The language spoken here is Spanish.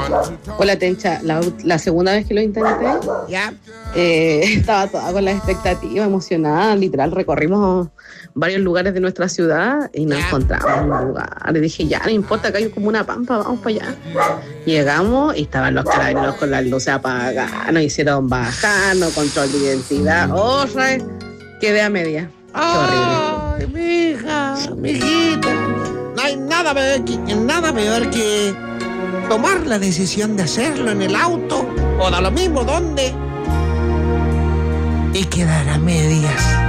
Hola, Tencha. La segunda vez que lo intenté, ¿Ya? estaba toda con la expectativa, emocionada. Literal, recorrimos varios lugares de nuestra ciudad y nos Ya. encontramos en un lugar. Y dije, ya, no importa, acá hay como una pampa, vamos para allá. Llegamos y estaban los carabineros con las luces apagadas. Nos hicieron bajar, no control de identidad. Quedé a media. Qué horrible. Ay, mi hija, mi hijita. No hay nada peor que tomar la decisión de hacerlo en el auto o da lo mismo dónde y quedar a medias.